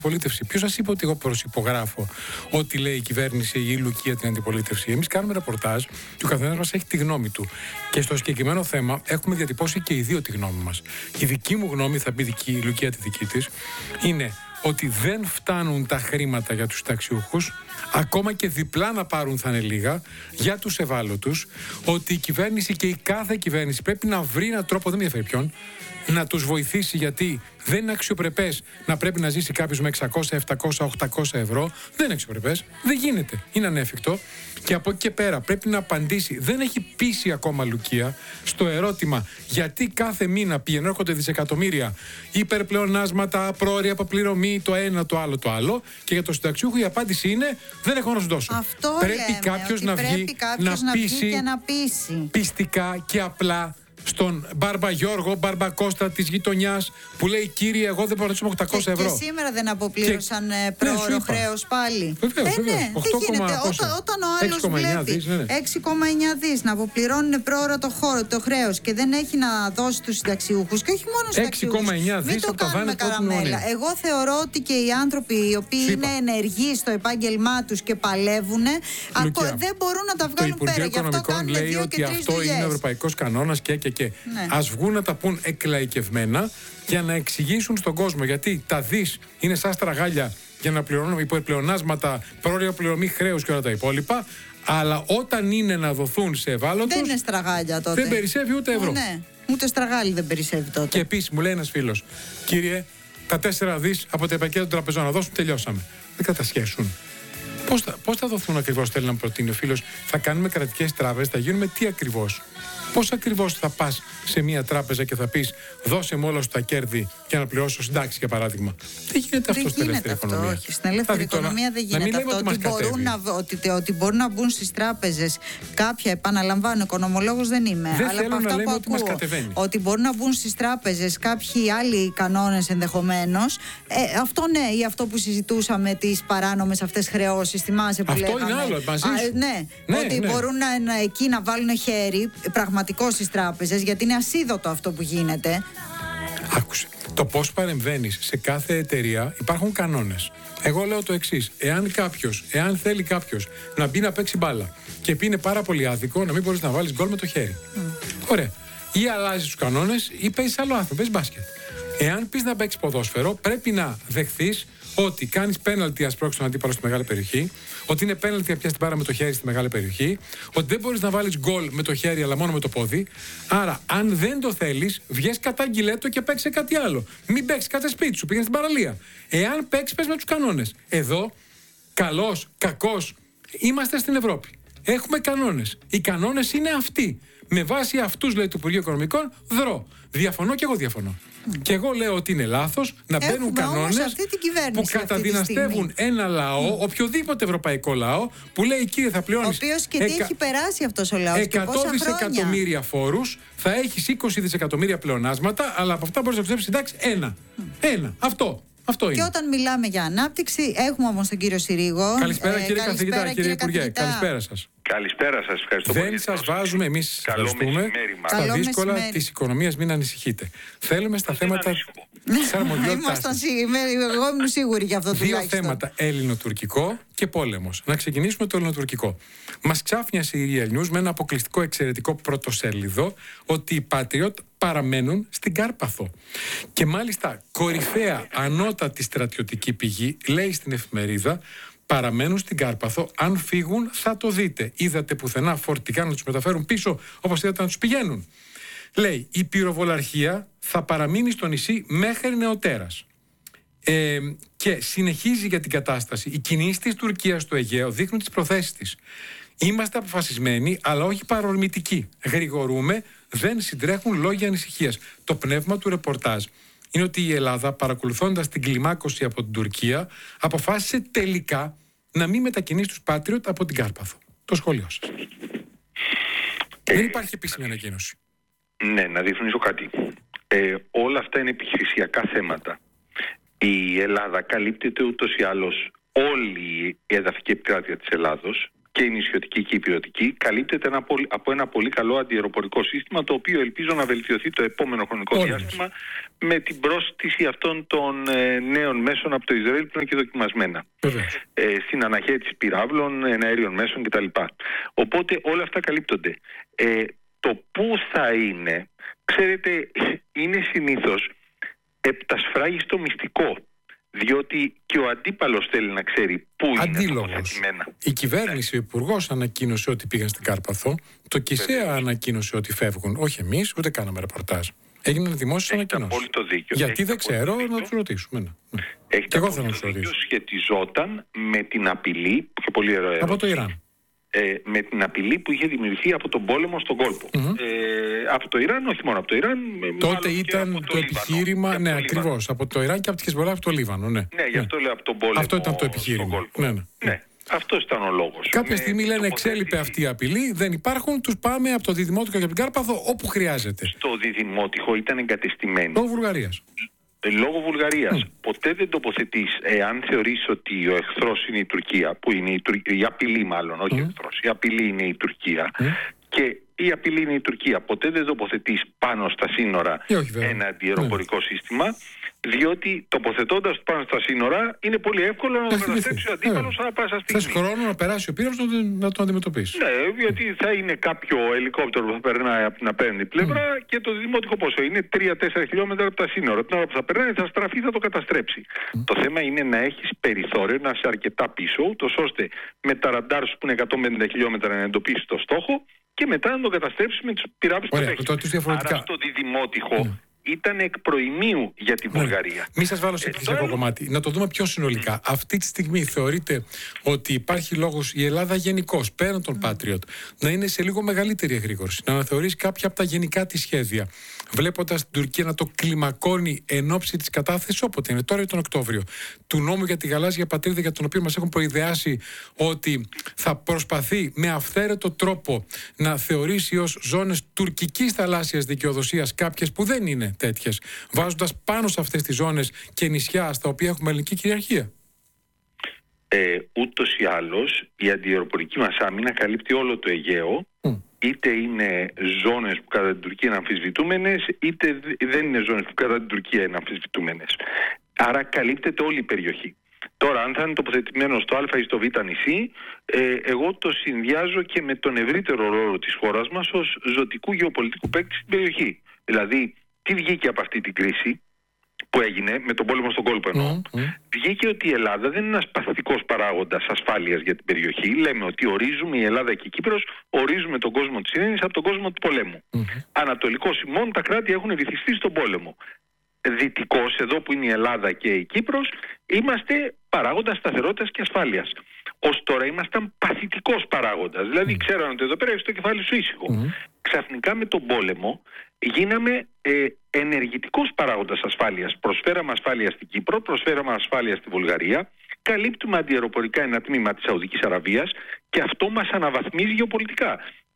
αντιπολίτευση. Ποιος σας είπε ότι εγώ προσυπογράφω ό,τι λέει η κυβέρνηση ή η Λουκία την αντιπολίτευση? Εμείς κάνουμε ρεπορτάζ και ο καθένας μας έχει τη γνώμη του. Και στο συγκεκριμένο θέμα έχουμε διατυπώσει και οι δύο τη γνώμη μας. Η δική μου γνώμη, θα πει η Λουκία τη δική της, είναι ότι δεν φτάνουν τα χρήματα για τους συνταξιούχους, ακόμα και διπλά να πάρουν θα είναι λίγα, για τους ευάλωτους, ότι η κυβέρνηση και η κάθε κυβέρνηση πρέπει να βρει έναν τρόπο, δεν με ενδιαφέρει ποιον, να τους βοηθήσει, γιατί δεν είναι αξιοπρεπές να πρέπει να ζήσει κάποιος με 600, 700, 800 ευρώ. Δεν είναι αξιοπρεπές, δεν γίνεται, είναι ανέφικτο. Και από εκεί και πέρα πρέπει να απαντήσει. Δεν έχει πείσει ακόμα Λουκία στο ερώτημα γιατί κάθε μήνα πηγαίνουν, έρχονται δισεκατομμύρια υπερπλεονάσματα, πρόωρη αποπληρωμή, το ένα, το άλλο, το άλλο. Και για το συνταξιούχο η απάντηση είναι δεν έχω να σου δώσω. Αυτό πρέπει κάποιος να βγει να πείσει πιστικά και απλά στον Μπάρμπα Γιώργο, Μπάρμπα Κώστα της γειτονιάς, που λέει κύριε, εγώ δεν μπορώ να ζήσω με 800 ευρώ. Και σήμερα δεν αποπλήρωσαν πρόωρο χρέος πάλι. Βεβαίως. Ναι, δεν γίνεται. Όταν ο άλλος βλέπει 6,9 δις να αποπληρώνουν πρόωρο το χρέος και δεν έχει να δώσει τους συνταξιούχους, και όχι μόνο συνταξιούχους. 6,9 δις από τα δάνεια καραμέλα. Εγώ θεωρώ ότι και οι άνθρωποι οι οποίοι είναι ενεργοί στο επάγγελμά τους και παλεύουν, δεν μπορούν να τα βγάλουν πέρα. Γι' αυτό κάνουν 2 και 3 δουλειές. Αυτό είναι ο ευρωπαϊκός κανόνας και. Ναι. Ας βγουν να τα πούν εκλαϊκευμένα για να εξηγήσουν στον κόσμο γιατί τα δις είναι σαν στραγάλια για να πληρώνουμε υπερπλεονάσματα, πρόωρια πληρωμή χρέους και όλα τα υπόλοιπα. Αλλά όταν είναι να δοθούν σε ευάλωτους, δεν είναι στραγάλια τότε. Δεν περισσεύει ούτε ευρώ. Ναι, ούτε στραγάλι δεν περισσεύει τότε. Και επίσης μου λέει ένας φίλος, κύριε, τα 4 δις από τα επακέτα των τραπεζών να δώσουν, τελειώσαμε. Δεν κατασχέσουν. Πώς θα δοθούν ακριβώς, θέλει να προτείνει ο φίλος? Θα κάνουμε κρατικές τράπεζες, θα γίνουμε τι ακριβώς? Πώς ακριβώς θα πας σε μια τράπεζα και θα πεις δώσε μου όλα σου τα κέρδη και να πληρώσω συντάξει, για παράδειγμα? Δεν γίνεται αυτό στην ελεύθερη οικονομία. Όχι, στην ελεύθερη οικονομία δεν γίνεται αυτό. Ότι μπορούν να μπουν στις τράπεζες κάποια, επαναλαμβάνω, οικονομολόγος δεν είμαι, αλλά από αυτά που ακούω, ότι μπορούν να μπουν στις τράπεζες κάποιοι άλλοι κανόνες ενδεχομένως, αυτό ναι, ή αυτό που συζητούσαμε, τις παράνομες αυτές χρεώσεις, θυμάσαι που λέγαμε? Αυτό είναι άλλο, μαζί σου. Ναι, ότι μπορούν εκεί να βάλουν χέρι πραγματικό στις τράπεζες, γιατί είναι ασίδωτο αυτό που γίνεται. Άκουσε. Το πώς παρεμβαίνεις σε κάθε εταιρεία, υπάρχουν κανόνες. Εγώ λέω το εξής. Εάν θέλει κάποιος να μπει να παίξει μπάλα και πει είναι πάρα πολύ άδικο να μην μπορείς να βάλεις γκολ με το χέρι. Ωραία. Ή αλλάζεις τους κανόνες ή παίζεις άλλο άθλημα, παίζεις μπάσκετ. Εάν πεις να παίξεις ποδόσφαιρο, πρέπει να δεχθείς ότι κάνεις πέναλτι ας πρόκειται τον αντίπαλο στη μεγάλη περιοχή, ότι είναι πέναλτι να πιάσεις την μπάρα με το χέρι στη μεγάλη περιοχή, ότι δεν μπορείς να βάλεις γκολ με το χέρι αλλά μόνο με το πόδι. Άρα, αν δεν το θέλεις, βγες κατάγγειλέ το και παίξε κάτι άλλο. Μην παίξεις, κάτσε σπίτι σου, πήγαινε στην παραλία. Εάν παίξεις, πες με τους κανόνες. Εδώ, καλός, κακός, είμαστε στην Ευρώπη. Έχουμε κανόνες. Οι κανόνες είναι αυτοί. Με βάση αυτούς, λέει το Υπουργείο Οικονομικών, δρώ. Διαφωνώ και εγώ διαφωνώ. Και εγώ λέω ότι είναι λάθος να μπαίνουν κανόνες που καταδυναστεύουν ένα λαό, οποιοδήποτε ευρωπαϊκό λαό, που λέει κύριε θα πληρώνεις. Ο οποίος και τι έχει περάσει αυτός ο λαός 100 δισεκατομμύρια φόρους, θα έχεις 20 δισεκατομμύρια πλεονάσματα, αλλά από αυτά μπορείς να ξοδέψεις συντάξεις ένα. Αυτό είναι. Και όταν μιλάμε για ανάπτυξη, έχουμε όμως τον κύριο Συρίγο. Καλησπέρα κύριε καθηγητά, κύριε Υπουργέ. Καλησπέρα σας. Καλησπέρα σας, ευχαριστώ πολύ. Δεν σας βάζουμε, εμείς σας ευχαριστούμε. Στα δύσκολα της οικονομίας μην ανησυχείτε. Θέλουμε στα θέματα της αρμοδιότητας. Εγώ ήμουν σίγουρη για αυτό το δύο θέματα, ελληνοτουρκικό και πόλεμος. Να ξεκινήσουμε το ελληνοτουρκικό. Μας ξάφνιασε η Real News με ένα αποκλειστικό εξαιρετικό πρωτοσέλιδο ότι οι Patriot παραμένουν στην Κάρπαθο. Και μάλιστα κορυφαία ανώτατη στρατιωτική πηγή λέει στην εφημερίδα παραμένουν στην Κάρπαθο, αν φύγουν θα το δείτε. Είδατε πουθενά φορτικά να τους μεταφέρουν πίσω όπως είδατε να τους πηγαίνουν? Λέει η πυροβολαρχία θα παραμείνει στο νησί μέχρι νεοτέρας. Και συνεχίζει για την κατάσταση. Οι κινήσεις της Τουρκίας στο Αιγαίο δείχνουν τις προθέσεις της. Είμαστε αποφασισμένοι, αλλά όχι παρορμητικοί. Γρηγορούμε, δεν συντρέχουν λόγια ανησυχίας. Το πνεύμα του ρεπορτάζ είναι ότι η Ελλάδα, παρακολουθώντας την κλιμάκωση από την Τουρκία, αποφάσισε τελικά να μην μετακινήσει τους Patriot από την Κάρπαθο. Το σχόλιο σας. Δεν υπάρχει επίσημη ανακοίνωση. Ναι, να διευκρινίσω κάτι. Όλα αυτά είναι επιχειρησιακά θέματα. Η Ελλάδα καλύπτεται ούτως ή άλλως όλη η εδαφική επικράτεια της Ελλάδος. και η νησιωτική και η ηπειρωτική, καλύπτεται από ένα πολύ καλό αντιαεροπορικό σύστημα, το οποίο ελπίζω να βελτιωθεί το επόμενο χρονικό διάστημα με την πρόσθεση αυτών των νέων μέσων από το Ισραήλ που είναι και δοκιμασμένα. Στην αναχέτηση πυράβλων, εναέριων μέσων κτλ. Οπότε όλα αυτά καλύπτονται. Το πού θα είναι, ξέρετε, είναι συνήθως επτασφράγιστο μυστικό. Διότι και ο αντίπαλος θέλει να ξέρει πού είναι τοποθετημένα. Η κυβέρνηση, ο υπουργός ανακοίνωσε ότι πήγαν στην Κάρπαθο. Το ΚΙΣΕΑ ανακοίνωσε ότι φεύγουν. Όχι εμείς, ούτε κάναμε ρεπορτάζ. Έγιναν δημόσιες ανακοινώσεις. Γιατί δεν ξέρω, να τους ρωτήσουμε. Έχετε απόλυτο δίκιο. Σχετιζόταν με την απειλή, και πολύ ωραίο ερώτημα, από το Ιράν. Με την απειλή που είχε δημιουργηθεί από τον πόλεμο στον κόλπο. Από το Ιράν, όχι μόνο από το Ιράν. Τότε ήταν το επιχείρημα, ναι, ακριβώς. Από το Ιράν και από τη Χεσμολάχ, από το Λίβανο. Ναι, γι' αυτό λέω από τον πόλεμο. Αυτό ήταν το επιχείρημα. Ναι. Αυτό ήταν ο λόγος. Κάποια στιγμή λένε εξέλιπε αυτή η απειλή, δεν υπάρχουν, τους πάμε από το Διδημότυχο και από την Κάρπαθο όπου χρειάζεται. Στο Διδημότυχο ήταν εγκατεστημένοι. Λόγω Βουλγαρίας. Λόγω Βουλγαρίας. Ποτέ δεν τοποθετείς, εάν θεωρείς ότι ο εχθρός είναι η Τουρκία, που είναι η απειλή μάλλον, όχι ο εχθρός, η απειλή είναι η Τουρκία, και η απειλή είναι η Τουρκία. Ποτέ δεν τοποθετείς πάνω στα σύνορα ένα αντιαεροπορικό σύστημα, διότι τοποθετώντας πάνω στα σύνορα είναι πολύ εύκολο να το καταστρέψει ο αντίπαλος ανά πάσα στιγμή. Θες χρόνο να περάσει ο πύραυλος να το αντιμετωπίσει. Ναι, γιατί θα είναι κάποιο ελικόπτερο που θα περνάει από την απέναντι πλευρά και το δημοτικό πόσο είναι 3-4 χιλιόμετρα από τα σύνορα. Την ώρα που θα περνάει θα στραφεί, θα το καταστρέψει. Το θέμα είναι να έχεις περιθώριο, να είσαι αρκετά πίσω, ούτως ώστε με τα ραντάρ σου που είναι 150 χιλιόμετρα να εντοπίσεις το στόχο και μετά να το καταστρέψεις με τους πυράβλους που έχεις. Άρα στο Διδημότυχο ήταν εκ προημίου για τη Βουλγαρία. Μην σας βάλω σε εκκλησιακό κομμάτι. Να το δούμε πιο συνολικά. Αυτή τη στιγμή θεωρείτε ότι υπάρχει λόγος η Ελλάδα γενικώς, πέραν των Patriot, να είναι σε λίγο μεγαλύτερη εγρήγορση, να αναθεωρήσει κάποια από τα γενικά της σχέδια, βλέποντας την Τουρκία να το κλιμακώνει εν ώψη της κατάθεσης, όποτε είναι, τώρα ή τον Οκτώβριο, του νόμου για τη γαλάζια πατρίδα, για τον οποίο μας έχουν προειδεάσει ότι θα προσπαθεί με αυθαίρετο τρόπο να θεωρήσει ως ζώνες τουρκικής θαλάσσιας δικαιοδοσίας κάποιες που δεν είναι τέτοιες, βάζοντας πάνω σε αυτές τις ζώνες και νησιά στα οποία έχουμε ελληνική κυριαρχία. Ούτως ή άλλως η αντιαεροπορική μας άμυνα καλύπτει όλο το Αιγαίο, είτε είναι ζώνες που κατά την Τουρκία είναι αμφισβητούμενες, είτε δεν είναι ζώνες που κατά την Τουρκία είναι αμφισβητούμενες. Άρα καλύπτεται όλη η περιοχή. Τώρα, αν θα είναι τοποθετημένο στο Α ή στο Β νησί, εγώ το συνδυάζω και με τον ευρύτερο ρόλο της χώρας μας ως ζωτικού γεωπολιτικού παίκτη στην περιοχή. Δηλαδή, τι βγήκε από αυτή την κρίση που έγινε, με τον πόλεμο στον κόλπο εννοώ, βγήκε ότι η Ελλάδα δεν είναι ένας παθητικός παράγοντας ασφάλειας για την περιοχή. Λέμε ότι ορίζουμε, η Ελλάδα και η Κύπρος, ορίζουμε τον κόσμο της ειρήνης από τον κόσμο του πολέμου. Ανατολικός ημών τα κράτη έχουν βυθιστεί στον πόλεμο. Δυτικός, εδώ που είναι η Ελλάδα και η Κύπρος, είμαστε παράγοντας σταθερότητας και ασφάλειας. Ως τώρα ήμασταν παθητικός παράγοντας. Δηλαδή ξέραν ότι εδώ πέρα έχει το κεφάλι σου ήσυχο. Ξαφνικά με τον πόλεμο γίναμε ενεργητικός παράγοντας ασφάλειας. Προσφέραμε ασφάλεια στην Κύπρο, προσφέραμε ασφάλεια στη Βουλγαρία, καλύπτουμε αντιαεροπορικά ένα τμήμα της Σαουδικής Αραβίας και αυτό μας αναβαθμίζει γεωπολιτικά.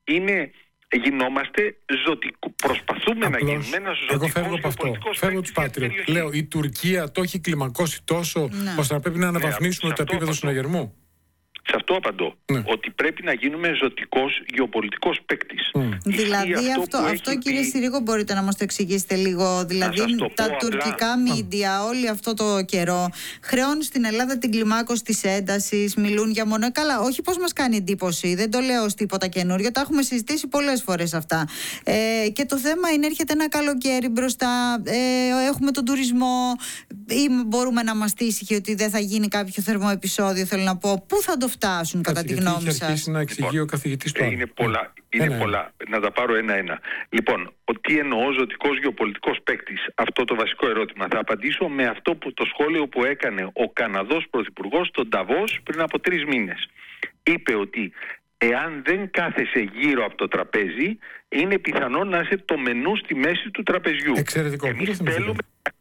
Γινόμαστε προσπαθούμε να γίνουμε ένας ζωτικός γεωπολιτικός. Φεύγω τους Patriot. Λέω, η Τουρκία το έχει κλιμακώσει τόσο ώστε να πρέπει να αναβαθμίσουμε το επίπεδο συναγερμού. Σε αυτό απαντώ. Ότι πρέπει να γίνουμε ζωτικός γεωπολιτικός παίκτης. Δηλαδή αυτό κύριε Συρίγο, μπορείτε να μας το εξηγήσετε λίγο? Δηλαδή τα τουρκικά μίντια όλη αυτό το καιρό χρεώνουν στην Ελλάδα την κλιμάκωση της έντασης, μιλούν για μόνο. Καλά, όχι πως μας κάνει εντύπωση, δεν το λέω ως τίποτα καινούριο, τα έχουμε συζητήσει πολλές φορές αυτά. Και το θέμα είναι, έρχεται ένα καλοκαίρι μπροστά, έχουμε τον τουρισμό, ή μπορούμε να είμαστε ήσυχοι ότι δεν θα γίνει κάποιο θερμό επεισόδιο, θέλω να πω. Πού θα το φτάσουν κατά τη γνώμη σας? Να εξηγεί ο καθηγητής του. Είναι πολλά. Να τα πάρω ένα-ένα. Λοιπόν, τι εννοώ ζωτικός γεωπολιτικός παίκτης? Αυτό το βασικό ερώτημα. Θα απαντήσω με αυτό το σχόλιο που έκανε ο Καναδός Πρωθυπουργός στον Νταβός πριν από 3 μήνες. Είπε ότι εάν δεν κάθεσαι γύρω από το τραπέζι, είναι πιθανό να είσαι το μενού στη μέση του τραπεζιού. Εξαιρετικό. Εμείς θέλουμε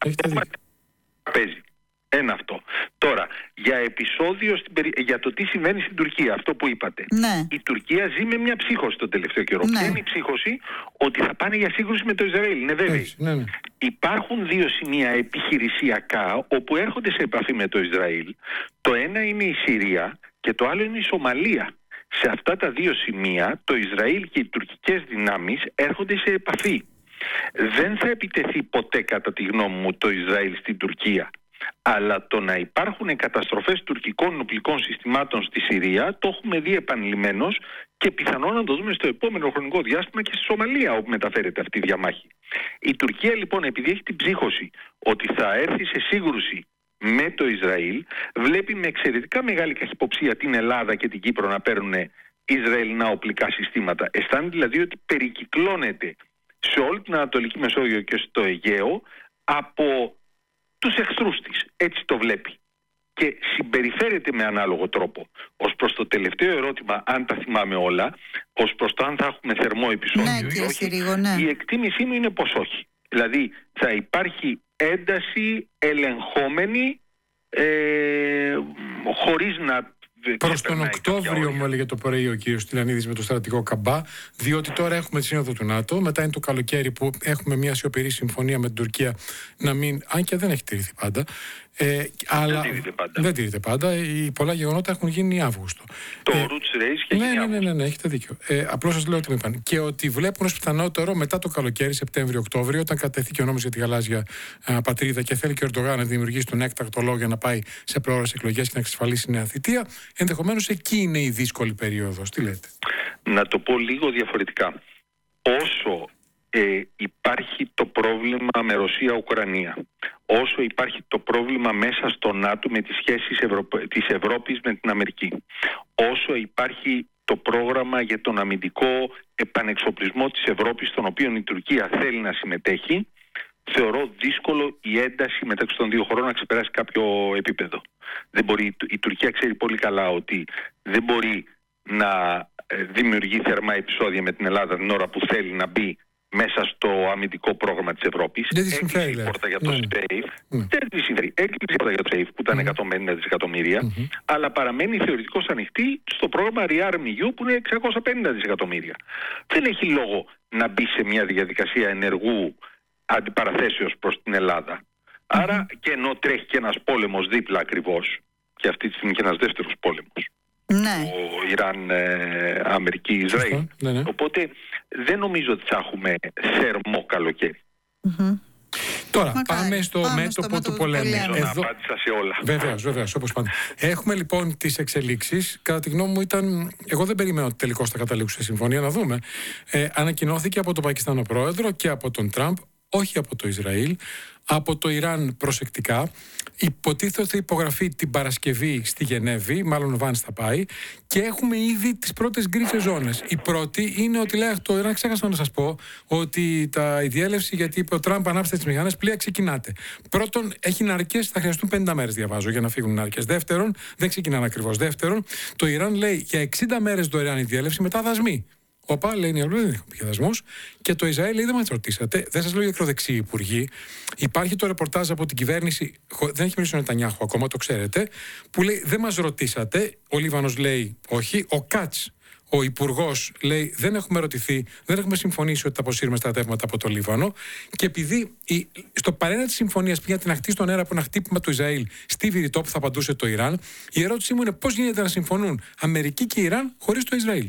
τραπέζι. Ένα αυτό. Τώρα, για επεισόδιο για το τι συμβαίνει στην Τουρκία, αυτό που είπατε. Ναι. Η Τουρκία ζει με μια ψύχωση τον τελευταίο καιρό. Ποια είναι η ψύχωση? Ότι θα πάνε για σύγκρουση με το Ισραήλ. Είναι βέβαιοι. Ναι. Υπάρχουν 2 σημεία επιχειρησιακά όπου έρχονται σε επαφή με το Ισραήλ. Το ένα είναι η Συρία και το άλλο είναι η Σομαλία. σε αυτά τα δύο σημεία το Ισραήλ και οι τουρκικές δυνάμεις έρχονται σε επαφή. Δεν θα επιτεθεί ποτέ, κατά τη γνώμη μου, το Ισραήλ στην Τουρκία. Αλλά το να υπάρχουν καταστροφές τουρκικών νοπλικών συστημάτων στη Συρία το έχουμε δει επανειλημμένως και πιθανόν να το δούμε στο επόμενο χρονικό διάστημα και στη Σομαλία, όπου μεταφέρεται αυτή η διαμάχη. Η Τουρκία λοιπόν, επειδή έχει την ψύχωση ότι θα έρθει σε σύγκρουση με το Ισραήλ, βλέπει με εξαιρετικά μεγάλη καχυποψία την Ελλάδα και την Κύπρο να παίρνουν Ισραηλινά οπλικά συστήματα. Αισθάνεται δηλαδή ότι περικυκλώνεται σε όλη την Ανατολική Μεσόγειο και στο Αιγαίο από τους εχθρούς της. Έτσι το βλέπει. Και συμπεριφέρεται με ανάλογο τρόπο. Ως προς το τελευταίο ερώτημα, αν τα θυμάμαι όλα, ως προς το αν θα έχουμε θερμό επεισόδιο ή όχι, η εκτίμησή μου είναι πως όχι. Δηλαδή θα υπάρχει ένταση ελεγχόμενη χωρίς να... Προς τον Οκτώβριο μου έλεγε το πρωί ο κύριος Τηλιανίδης με το στρατηγό Καμπά, διότι τώρα έχουμε τη σύνοδο του ΝΑΤΟ, μετά είναι το καλοκαίρι που έχουμε μια σιωπηρή συμφωνία με την Τουρκία να μην, αν και δεν έχει τηρηθεί πάντα, αλλά δεν τηρείται πάντα. Πολλά γεγονότα έχουν γίνει Αύγουστο. Το Roots Race και ναι, έχετε δίκιο. Απλώς σας λέω ότι μου είπαν. Και ότι βλέπουν ως πιθανότερο μετά το καλοκαίρι, Σεπτέμβριο-Οκτώβριο, όταν κατεθεί και ο νόμος για τη γαλάζια πατρίδα και θέλει και ο Ερντογάν να δημιουργήσει τον έκτακτο λόγο για να πάει σε πρόορες εκλογές και να εξασφαλίσει νέα θητεία, ενδεχομένως εκεί είναι η δύσκολη περίοδος. Τι λέτε? Να το πω λίγο διαφορετικά. Όσο υπάρχει το πρόβλημα με Ρωσία-Ουκρανία, όσο υπάρχει το πρόβλημα μέσα στο ΝΑΤΟ με τις σχέσεις της Ευρώπης με την Αμερική, όσο υπάρχει το πρόγραμμα για τον αμυντικό επανεξοπλισμό της Ευρώπης, στον οποίο η Τουρκία θέλει να συμμετέχει, θεωρώ δύσκολο η ένταση μεταξύ των δύο χωρών να ξεπεράσει κάποιο επίπεδο. Δεν μπορεί, η Τουρκία ξέρει πολύ καλά ότι δεν μπορεί να δημιουργεί θερμά επεισόδια με την Ελλάδα την ώρα που θέλει να μπει μέσα στο αμυντικό πρόγραμμα της Ευρώπης. Δεν τη συμφέρει. Έκλεισε η πόρτα για το SAFE. Δεν τη συμφέρει. Έκλεισε η πόρτα για το SAFE που ήταν 150 δισεκατομμύρια, αλλά παραμένει θεωρητικώς ανοιχτή στο πρόγραμμα ReArmEU που είναι 650 δισεκατομμύρια. Δεν έχει λόγο να μπει σε μια διαδικασία ενεργού αντιπαραθέσεως προς την Ελλάδα. Άρα, και ενώ τρέχει και ένας πόλεμος δίπλα ακριβώς, και αυτή τη στιγμή και ένας δεύτερος πόλεμος, ο Ιράν, Αμερική, Ισραήλ. Οπότε δεν νομίζω ότι θα έχουμε θερμό καλοκαίρι. Τώρα πάμε στο μέτωπο του πολέμου. Εδώ απάντησα σε όλα. Βεβαίως, όπως πάντα. Έχουμε λοιπόν τις εξελίξεις. Κατά τη γνώμη μου εγώ δεν περιμένω ότι τελικώς θα καταλήξουν σε συμφωνία, να δούμε. Ανακοινώθηκε από τον Πακιστάνο πρόεδρο και από τον Τραμπ, όχι από το Ισραήλ, από το Ιράν προσεκτικά. Υποτίθεται ότι θα υπογραφεί την Παρασκευή στη Γενέβη, μάλλον ο Βάνς θα πάει, και έχουμε ήδη τις πρώτες γκρίζες ζώνες. Η πρώτη είναι ότι λέει το Ιράν, ξέχασα να σας πω, ότι η διέλευση, γιατί είπε ο Τραμπ, ανάψτε τις μηχανές, πλοία ξεκινάτε. Πρώτον, έχει ναρκές, θα χρειαστούν 50 μέρες, διαβάζω, για να φύγουν οι ναρκές. Δεύτερον, δεν ξεκινάνε ακριβώς. Δεύτερον, το Ιράν λέει για 60 μέρες δωρεάν η διέλευση, μετά δασμοί. Οπα, λέει, δεν έχουν πια δασμούς. Και το Ισραήλ λέει, δεν μας ρωτήσατε. Δεν σας λέω για ακροδεξιοί υπουργοί. Υπάρχει το ρεπορτάζ από την κυβέρνηση, δεν έχει μιλήσει ο Νετανιάχου ακόμα, το ξέρετε, που λέει, δεν μας ρωτήσατε. Ο Λίβανος λέει, όχι. Ο Κάτς, ο υπουργός, λέει, δεν έχουμε ρωτηθεί, δεν έχουμε συμφωνήσει ότι θα αποσύρουμε στρατεύματα από το Λίβανο. Και επειδή στο παρένα της συμφωνίας πήγε την ακτή στον αέρα από ένα χτύπημα του Ισραήλ στη Βηρητό που θα απαντούσε το Ιράν, η ερώτησή μου είναι πώς γίνεται να συμφωνούν Αμερική και Ιράν χωρίς το Ισραήλ.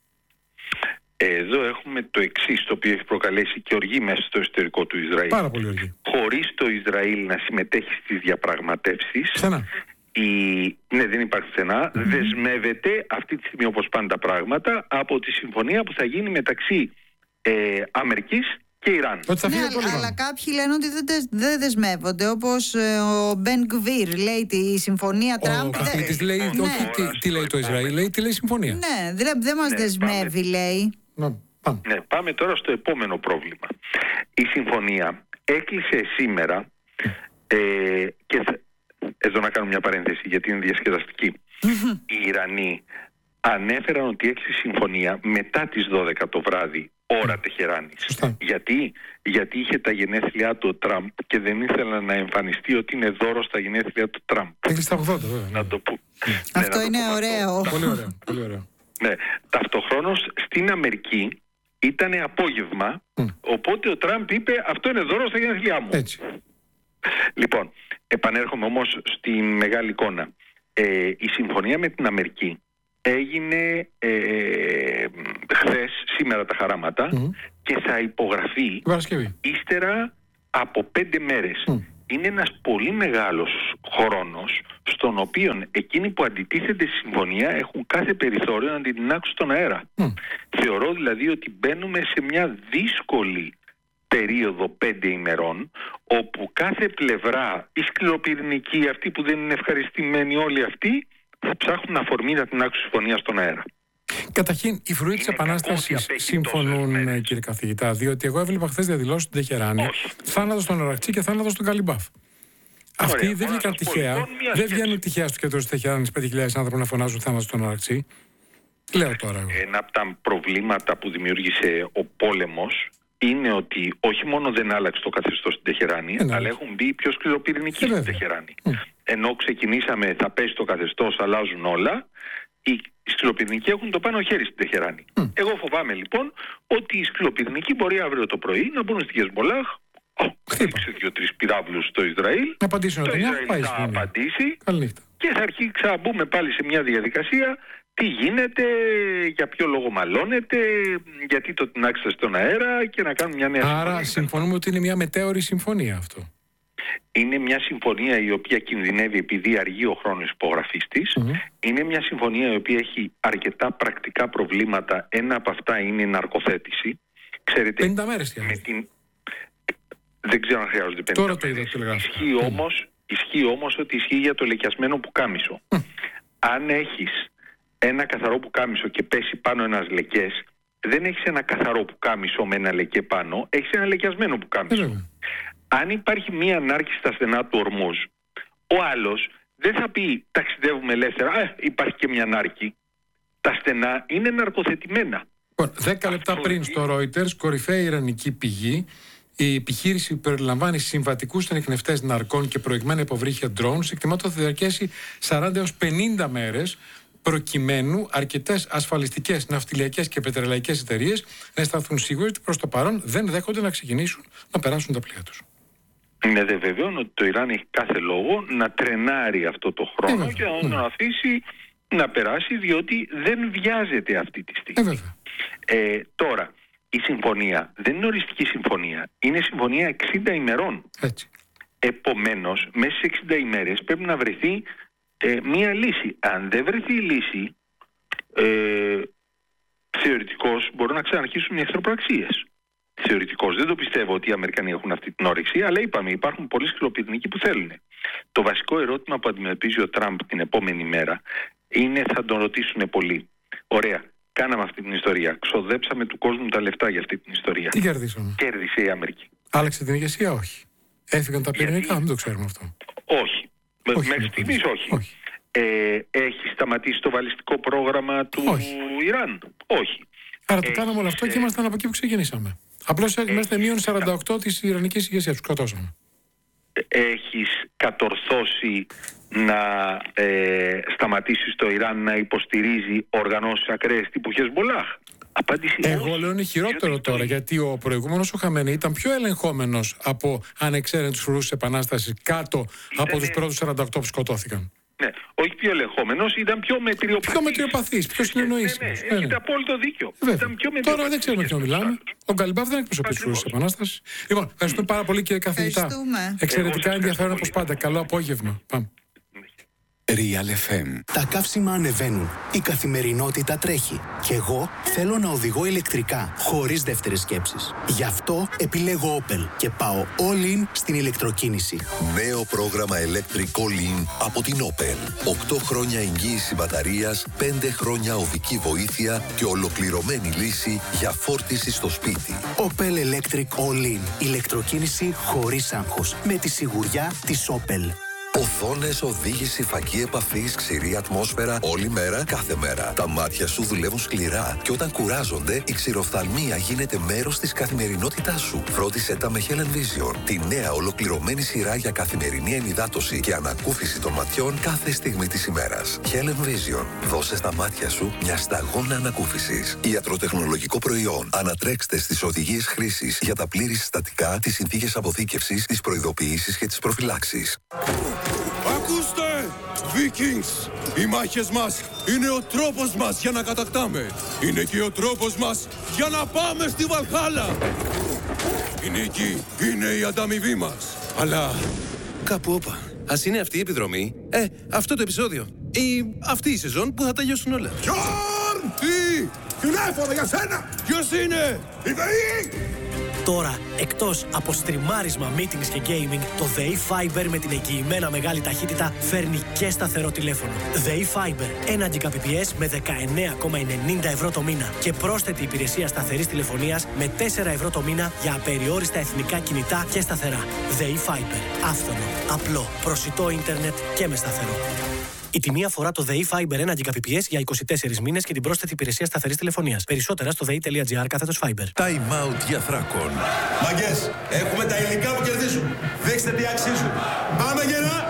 Εδώ έχουμε το εξής, το οποίο έχει προκαλέσει και οργή μέσα στο εσωτερικό του Ισραήλ. Πάρα πολύ οργή. Χωρίς το Ισραήλ να συμμετέχει στις διαπραγματεύσεις, ναι, δεν υπάρχει πουθενά, δεσμεύεται αυτή τη στιγμή, όπως πάνε τα πράγματα, από τη συμφωνία που θα γίνει μεταξύ Αμερικής και Ιράν. Αλλά κάποιοι λένε ότι δεν δεσμεύονται, όπως ο Μπεν Γκβίρ λέει τη συμφωνία Τραμπ. Τι λέει το Ισραήλ, λέει τι λέει συμφωνία. Ναι, δεν μας δεσμεύει, λέει. Ναι, πάμε τώρα στο επόμενο πρόβλημα. Η συμφωνία έκλεισε σήμερα και εδώ να κάνω μια παρένθεση γιατί είναι διασκεδαστική. Οι Ιρανοί ανέφεραν ότι έκλεισε συμφωνία μετά τις 12 το βράδυ ώρα Τεχεράνης. Γιατί είχε τα γενέθλιά του ο Τραμπ και δεν ήθελα να εμφανιστεί ότι είναι δώρο στα γενέθλια του Τραμπ. Έχει τα 80 βέβαια. Να το πω. Αυτό είναι ωραίο. Πολύ ωραίο. Ναι, ταυτοχρόνως στην Αμερική ήταν απόγευμα, οπότε ο Τραμπ είπε αυτό είναι δώρο στα γενέθλιά μου. Έτσι. Λοιπόν, επανέρχομαι όμως στη μεγάλη εικόνα. Η συμφωνία με την Αμερική έγινε χθες, σήμερα τα χαράματα, και θα υπογραφεί ύστερα από 5 μέρες. Είναι ένας πολύ μεγάλος χρόνος, στον οποίο εκείνοι που αντιτίθενται στη συμφωνία έχουν κάθε περιθώριο να την τεινάξουν στον αέρα. Θεωρώ δηλαδή ότι μπαίνουμε σε μια δύσκολη περίοδο 5 ημερών, όπου κάθε πλευρά, οι σκληροπυρηνικοί, αυτοί που δεν είναι ευχαριστημένοι, όλοι αυτοί θα ψάχνουν αφορμή να τεινάξουν συμφωνία στον αέρα. Καταρχήν, οι φρουροί της Επανάστασης συμφωνούν, κύριε καθηγητά, διότι εγώ έβλεπα χθες διαδηλώσεις στην Τεχεράνη, θάνατο στον Αρακτσί και θάνατο στον Καλιμπάφ. Αυτοί δεν βγήκαν τυχαία, δεν βγαίνουν τυχαία στο κέντρο της Τεχεράνης 5.000 άνθρωποι να φωνάζουν θάνατο στον Αρακτσί. Λέω τώρα εγώ. Ένα από τα προβλήματα που δημιούργησε ο πόλεμος είναι ότι όχι μόνο δεν άλλαξε το καθεστώς στην Τεχεράνη, αλλά έχουν μπει πιο σκληροπυρηνικοί στην Τεχεράνη. Ενώ ξεκινήσαμε, θα πέσει το καθεστώς, αλλάζουν όλα, οι σκληροπυρηνικοί έχουν το πάνω χέρι στην Τεχεράνη. Εγώ φοβάμαι λοιπόν ότι οι σκληροπυρηνικοί μπορεί αύριο το πρωί να μπουν στη Χεσμολάχ, χτύψε 2-3 πυράβλους στο Ισραήλ, το Ισραήλ θα απαντήσει και θα αρχίσει ξαναμπούμε πάλι σε μια διαδικασία. Τι γίνεται, για ποιο λόγο μαλώνεται, γιατί το τεινάξετε στον αέρα και να κάνουμε μια νέα συμφωνία. Άρα συμφωνούμε ότι είναι μια μετέωρη συμφωνία αυτό. Είναι μια συμφωνία η οποία κινδυνεύει επειδή αργεί ο χρόνος υπογραφής της. Είναι μια συμφωνία η οποία έχει αρκετά πρακτικά προβλήματα. Ένα από αυτά είναι η ναρκοθέτηση. Ξέρετε, 50 μέρες δεν ξέρω αν χρειάζονται 50 Τώρα μέρες. Το είδα, ισχύει όμως ότι ισχύει για το λεκιασμένο πουκάμισο. Αν έχεις ένα καθαρό πουκάμισο και πέσει πάνω ένας λεκές, δεν έχεις ένα καθαρό πουκάμισο με ένα λεκέ πάνω, έχεις ένα λεκιασμένο πουκάμισο. Αν υπάρχει μία ανάρκη στα στενά του Ορμούζ, ο άλλος δεν θα πει ταξιδεύουμε ελεύθερα, υπάρχει και μια ανάρκη. Τα στενά είναι ναρκοθετημένα. 10 λεπτά πριν στο Reuters, κορυφαία ιρανική πηγή, η επιχείρηση που περιλαμβάνει συμβατικούς ανιχνευτές ναρκών και προηγμένα υποβρύχια drones, εκτιμάται ότι θα διαρκέσει 40 έως 50 μέρες, προκειμένου αρκετές ασφαλιστικές, ναυτιλιακές και πετρελαϊκές εταιρείες να αισθανθούν σίγουροι ότι προς το παρόν δεν δέχονται να ξεκινήσουν να περάσουν τα πλοία τους. Είναι δε βεβαίω ότι το Ιράν έχει κάθε λόγο να τρενάρει αυτό το χρόνο και να τον αφήσει να περάσει, διότι δεν βιάζεται αυτή τη στιγμή. Τώρα, η συμφωνία δεν είναι οριστική συμφωνία, είναι συμφωνία 60 ημερών. Έτσι. Επομένως, μέσα σε 60 ημέρες πρέπει να βρεθεί μία λύση. Αν δεν βρεθεί η λύση, θεωρητικώς μπορούν να ξαναρχίσουν οι εχθροπραξίες. Θεωρητικώς δεν το πιστεύω ότι οι Αμερικανοί έχουν αυτή την όρεξη, αλλά είπαμε, υπάρχουν πολλοί σκληροπυρηνικοί που θέλουν. Το βασικό ερώτημα που αντιμετωπίζει ο Τραμπ την επόμενη μέρα είναι, θα τον ρωτήσουν πολλοί. Ωραία, κάναμε αυτή την ιστορία. Ξοδέψαμε του κόσμου τα λεφτά για αυτή την ιστορία. Τι κερδίσαμε? Κέρδισε η Αμερική. Άλλαξε την ηγεσία? Όχι. Έφυγαν τα πυρηνικά? Δεν το ξέρουμε αυτό. Όχι. Μέχρι στιγμής όχι. Έχει σταματήσει το βαλιστικό πρόγραμμα του Ιράν? Όχι. Άρα το κάναμε όλο αυτό και ήμασταν από εκεί που ξεκινήσαμε. Απλώς είμαστε μείον 48 της ιρανικής ηγεσίας, τους σκοτώσαμε. Έχεις κατορθώσει να σταματήσεις το Ιράν να υποστηρίζει οργανώσεις ακραίες τύπου Χεσμολάχ? Απάντηση εγώ λέω είναι χειρότερο τώρα, γιατί ο προηγούμενος ο Χαμενεή ήταν πιο ελεγχόμενος από ανεξαίρετους φρουρούς της Επανάστασης κάτω από τους πρώτους 48 που σκοτώθηκαν. Ναι, όχι πιο ελεγχόμενος, ήταν πιο μετριοπαθής. Πιο μετριοπαθής, πιο συνεννοήσιμος. Έχετε απόλυτο δίκιο. Τώρα δεν ξέρουμε ποιον μιλάμε. Ο Γκαλιμπάφ δεν εκπροσωπεί τους φρουρούς της Επανάστασης. Λοιπόν, ευχαριστούμε πάρα πολύ, κύριε καθηγητά. Εξαιρετικά ενδιαφέρον όπως πάντα. Καλό απόγευμα. Πάμε. Real FM. Τα καύσιμα ανεβαίνουν. Η καθημερινότητα τρέχει. Και εγώ θέλω να οδηγώ ηλεκτρικά, χωρίς δεύτερες σκέψεις. Γι' αυτό επιλέγω Opel και πάω all in στην ηλεκτροκίνηση. Νέο πρόγραμμα Electric All In από την Opel. 8 χρόνια εγγύηση μπαταρίας, 5 χρόνια οδική βοήθεια και ολοκληρωμένη λύση για φόρτιση στο σπίτι. Opel Electric All In. Ηλεκτροκίνηση χωρίς άγχος. Με τη σιγουριά της Opel. Οθόνες, οδήγηση, φακή επαφής, ξηρή ατμόσφαιρα, όλη μέρα, κάθε μέρα. Τα μάτια σου δουλεύουν σκληρά και όταν κουράζονται, η ξηροφθαλμία γίνεται μέρος της καθημερινότητάς σου. Φρόντισε τα με Helen Vision, τη νέα ολοκληρωμένη σειρά για καθημερινή ενυδάτωση και ανακούφιση των ματιών κάθε στιγμή της ημέρας. Helen Vision, δώσε στα μάτια σου μια σταγόνα ανακούφισης. Ιατροτεχνολογικό προϊόν. Ανατρέξτε στις οδηγίες χρήσης για τα πλήρη συστατικά, τις συνθήκες αποθήκευσης, τις προειδοποιήσεις και τις προφυλάξεις. Ακούστε! Vikings! Οι μάχες μας είναι ο τρόπος μας για να κατακτάμε. Είναι και ο τρόπος μας για να πάμε στη Βαλχάλα. Η νίκη είναι η ανταμοιβή μας. Αλλά κάπου όπα. Ας είναι αυτή η επιδρομή, αυτό το επεισόδιο ή αυτή η σεζόν που θα τελειώσουν όλα. Γιόρν! Τι! Τηλέφωνο για σένα! Ποιος είναι? Η ΔΕΗ! Τώρα, εκτός από στριμάρισμα, meetings και gaming, το ΔΕΗ Fiber με την εγγυημένα μεγάλη ταχύτητα φέρνει και σταθερό τηλέφωνο. ΔΕΗ Fiber, 1 Gbps με 19,90 ευρώ το μήνα και πρόσθετη υπηρεσία σταθερής τηλεφωνίας με 4 ευρώ το μήνα για απεριόριστα εθνικά κινητά και σταθερά. ΔΕΗ Fiber, άφθονο, απλό, προσιτό ίντερνετ και με σταθερό. Η τιμή αφορά το ΔΕΗ Fiber 1 Gbps για 24 μήνες και την πρόσθετη υπηρεσία σταθερής τηλεφωνίας. Περισσότερα στο dei.gr/Fiber. Time out για Θράκον. Μαγκές, έχουμε τα υλικά που κερδίζουν. Δείξτε τι αξίζουν. Πάμε γερά!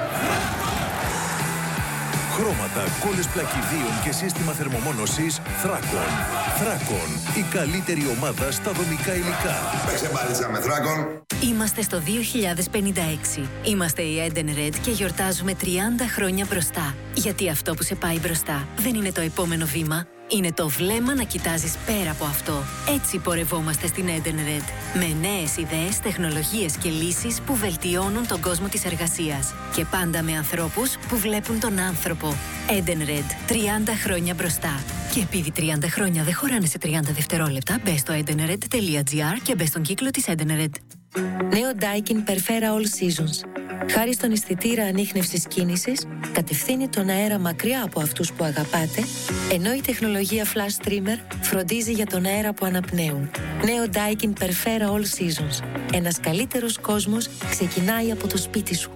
Χρώματα, κόλλες πλακιδίων και σύστημα θερμομόνωσης Θράκον. Θράκον, η καλύτερη ομάδα στα δομικά υλικά. Παίξε μπάλιτσα με Θράκον. Είμαστε στο 2056. Είμαστε η Eden Red και γιορτάζουμε 30 χρόνια μπροστά. Γιατί αυτό που σε πάει μπροστά δεν είναι το επόμενο βήμα. Είναι το βλέμμα να κοιτάζεις πέρα από αυτό. Έτσι πορευόμαστε στην Eden Red. Με νέες ιδέες, τεχνολογίες και λύσεις που βελτιώνουν τον κόσμο της εργασίας. Και πάντα με ανθρώπους που βλέπουν τον άνθρωπο. Eden Red. 30 χρόνια μπροστά. Και επειδή 30 χρόνια δεν χωράνε σε 30 δευτερόλεπτα, μπες στο edenred.gr και μπες στον κύκλο της Eden Red. Νέο Daikin Perfera All Seasons. Χάρη στον αισθητήρα ανίχνευσης κίνησης, κατευθύνει τον αέρα μακριά από αυτούς που αγαπάτε, ενώ η τεχνολογία Flash Streamer φροντίζει για τον αέρα που αναπνέουν. Νέο Daikin Perfera All Seasons. Ένας καλύτερος κόσμος ξεκινάει από το σπίτι σου.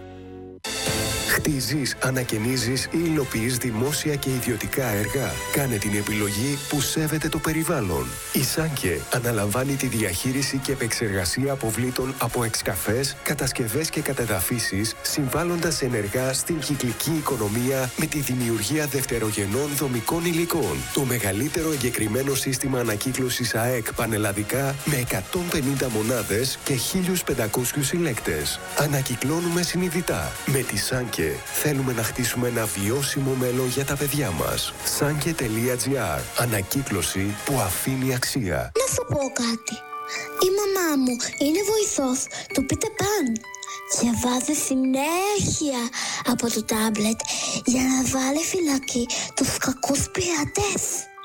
Χτίζεις, ανακαινίζεις ή υλοποιείς δημόσια και ιδιωτικά έργα. Κάνε την επιλογή που σέβεται το περιβάλλον. Η Σάνκε αναλαμβάνει τη διαχείριση και επεξεργασία αποβλήτων από εξκαφές, κατασκευές και κατεδαφίσεις, συμβάλλοντας ενεργά στην κυκλική οικονομία με τη δημιουργία δευτερογενών δομικών υλικών. Το μεγαλύτερο εγκεκριμένο σύστημα ανακύκλωσης ΑΕΚ πανελλαδικά με 150 μονάδες και 1.500 συλλέκτες. Ανακυκλώνουμε συνειδητά. Με τη Σάνκε θέλουμε να χτίσουμε ένα βιώσιμο μέλλον για τα παιδιά μας. Sanke.gr. Ανακύκλωση που αφήνει αξία. Να σου πω κάτι. Η μαμά μου είναι βοηθός του Peter Pan. Διαβάζει συνέχεια από το τάμπλετ για να βάλει φυλακή τους κακούς πειρατές.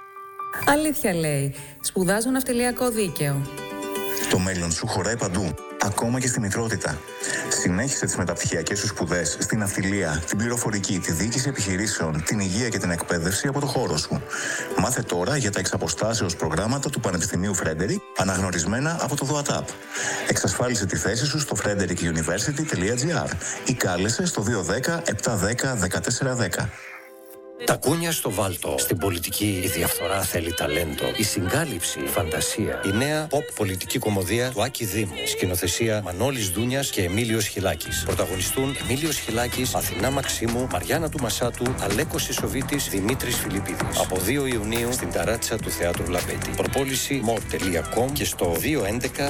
Αλήθεια λέει. Σπουδάζω ναυτιλιακό δίκαιο. Το μέλλον σου χωράει παντού, ακόμα και στη μητρότητα. Συνέχισε τις μεταπτυχιακές σου σπουδές στην ναυτιλία, την πληροφορική, τη διοίκηση επιχειρήσεων, την υγεία και την εκπαίδευση από το χώρο σου. Μάθε τώρα για τα εξαποστάσεως προγράμματα του Πανεπιστημίου Frederick, αναγνωρισμένα από το ΔΟΑΤΑΠ. Εξασφάλισε τη θέση σου στο frederickuniversity.gr ή κάλεσε στο 210 710 1410. Τα κούνια στο βάλτο. Στην πολιτική η διαφθορά θέλει ταλέντο. Η συγκάλυψη, η φαντασία. Η νέα pop πολιτική κομμωδία του Άκη Δήμου. Σκηνοθεσία Μανώλης Δούνιας και Εμίλιος Χιλάκης. Πρωταγωνιστούν Εμίλιος Χιλάκης, Αθηνά Μαξίμου, Μαριάννα του Μασάτου, Αλέκος Ισοβίτης, Δημήτρης Φιλιππίδης. Από 2 Ιουνίου στην ταράτσα του Θεάτρου Βλαπέτη. Προπόληση more.com και στο 211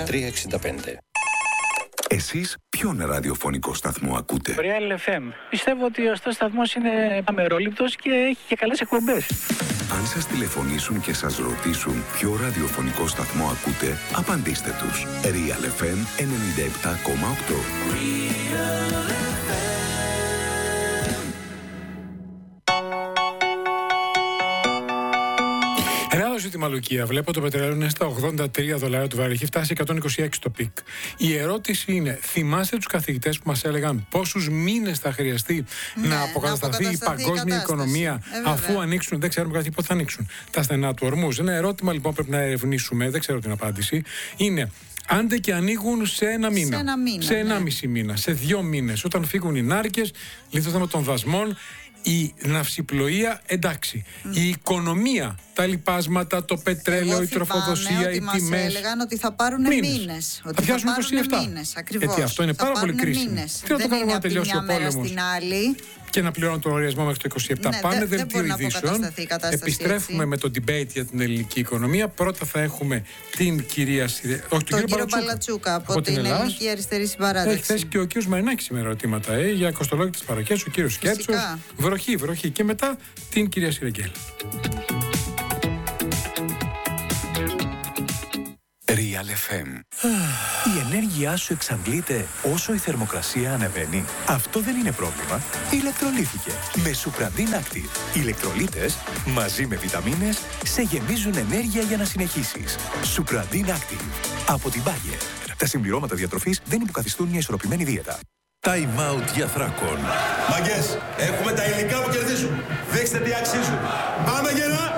1365. Εσείς ποιον ραδιοφωνικό σταθμό ακούτε? Real FM. Πιστεύω ότι ο σταθμός είναι αμερόληπτος και έχει και καλές εκπομπές. Αν σας τηλεφωνήσουν και σας ρωτήσουν ποιο ραδιοφωνικό σταθμό ακούτε, απαντήστε τους. Real FM 97,8. Ένα ζήτημα, Λουκία. Βλέπω το πετρέλαιο είναι στα $83 το βαρέλι. Έχει φτάσει 126 το πικ. Η ερώτηση είναι, θυμάστε τους καθηγητές που μας έλεγαν πόσους μήνες θα χρειαστεί να αποκατασταθεί η παγκόσμια οικονομία αφού ανοίξουν, δεν ξέρουμε κάτι πότε θα ανοίξουν, τα στενά του Ορμούς. Ένα ερώτημα λοιπόν πρέπει να ερευνήσουμε, δεν ξέρω την απάντηση. Είναι, άντε και ανοίγουν σε ένα μήνα, σε 1,5 μήνα, σε 2 μήνες, όταν φύγουν οι νάρκες, λύθο θέμα των δασμών. Η ναυσιπλοεία, εντάξει. Η οικονομία, τα λοιπάσματα, το πετρέλαιο, η τροφοδοσία, οι τιμές. Μας έλεγαν ότι θα πάρουν μήνες. Θα πιάσουν 27. Μήνες, ακριβώς. Γιατί αυτό είναι πάρα πολύ κρίσιμο. Τι να το κάνουμε να τελειώσει ο πόλεμος? Στην άλλη, και να πληρώνουν τον λογαριασμό μέχρι το 27. Ναι, πάνε δελτίο ειδήσεων. Επιστρέφουμε με το debate για την ελληνική οικονομία. Πρώτα θα έχουμε την κυρία τον κύριο Μπαλατσούκα από την Ελληνική Αριστερή Συμπαράταξη. Έχει θέσει και ο κύριος Μαρινάκης σήμερα ερωτήματα για κοστολόγητες παροχές, ο κύριος Σκέτσος. Βροχή. Και μετά την κυρία Σιρεγγέλ. Real FM. Η ενέργειά σου εξαντλείται όσο η θερμοκρασία ανεβαίνει. Αυτό δεν είναι πρόβλημα. Ηλεκτρολύθηκε με Supradin Active. Οι ηλεκτρολίτες μαζί με βιταμίνες σε γεμίζουν ενέργεια για να συνεχίσεις. Supradin Active. Από την Bayer. Τα συμπληρώματα διατροφής δεν υποκαθιστούν μια ισορροπημένη δίαιτα. Time out για Θράκον. Μαγκές, έχουμε τα υλικά που κερδίζουν. Δείξτε τι αξίζουν. Πάμε γερά!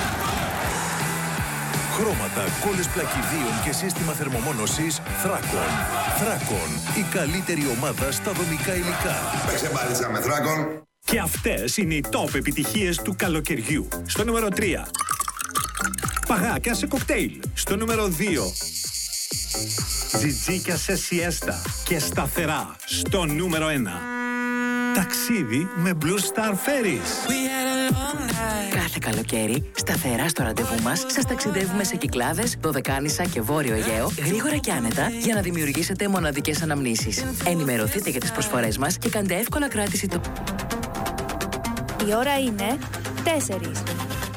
Χρώματα, κόλλες πλακιδίων και σύστημα θερμομόνωσης Θράκον. Θράκον, η καλύτερη ομάδα στα δομικά υλικά. Παίξε μπάλιτσα με Θράκον. Και αυτές είναι οι top επιτυχίες του καλοκαιριού. Στο νούμερο 3. Παγάκια σε κοκτέιλ. Στο νούμερο 2. Τζιτζίκια σε σιέστα και σταθερά. Στο νούμερο 1. Ταξίδι με Blue Star Ferries. Κάθε καλοκαίρι, σταθερά στο ραντεβού μας, σας ταξιδεύουμε σε Κυκλάδες, Δωδεκάνησα και Βόρειο Αιγαίο, γρήγορα και άνετα, για να δημιουργήσετε μοναδικές αναμνήσεις. Ενημερωθείτε για τις προσφορές μας και κάντε εύκολα κράτηση το... Η ώρα είναι 4.